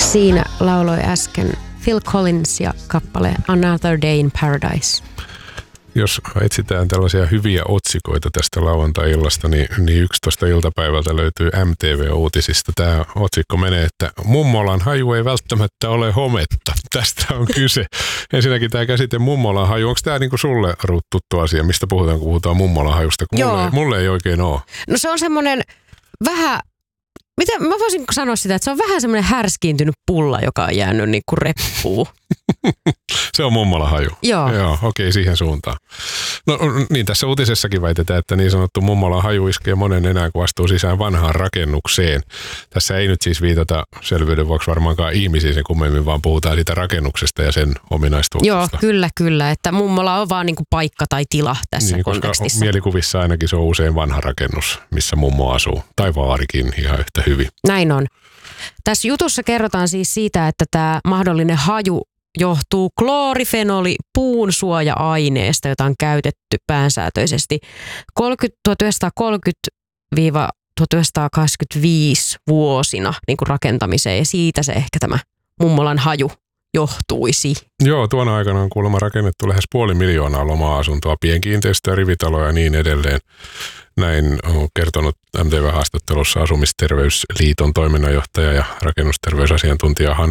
Siinä lauloi äsken Phil Collins ja kappale Another Day in Paradise. Jos etsitään tällaisia hyviä otsikoita tästä lauantai-illasta, niin 11 iltapäivältä löytyy MTV-uutisista. Tämä otsikko menee, että mummolan haju ei välttämättä ole hometta. Tästä on kyse. Ensinnäkin tämä käsite mummolan haju. Onko tämä niinku sulle, Ruut, tuttu asia? Mistä puhutaan, kun puhutaan mummolan hajusta? Mulle ei oikein ole. No se on semmoinen vähän... Miten mä voisin sanoa sitä, että se on vähän semmoinen härskiintynyt pulla, joka on jäänyt niin kuin reppuun. Se on mummolan haju. Joo, okei, siihen suuntaan. No niin, tässä uutisessakin väitetään, että niin sanottu mummolan haju iskee monen enää, kun astuu sisään vanhaan rakennukseen. Tässä ei nyt siis viitata selvyyden vuoksi varmaankaan ihmisiin sen kummemmin, vaan puhutaan siitä rakennuksesta ja sen ominaistuuksesta. Joo, kyllä, että mummola on vaan niin kuin paikka tai tila tässä niin, kontekstissa. Mielikuvissa ainakin se on usein vanha rakennus, missä mummo asuu. Tai vaarikin ihan yhtä hyvin. Näin on. Tässä jutussa kerrotaan siis siitä, että tämä mahdollinen haju johtuu kloorifenoli-puun suoja-aineesta, jota on käytetty pääsääntöisesti 1930-1985 vuosina niin kuin rakentamiseen, ja siitä se ehkä tämä mummolan haju johtuisi. Joo, tuona aikana on kuulemma rakennettu lähes 500,000 loma-asuntoa, pienkiinteistöjä, rivitaloja ja niin edelleen. Näin on kertonut MTV-haastattelussa Asumisterveysliiton toiminnanjohtaja ja rakennusterveysasiantuntija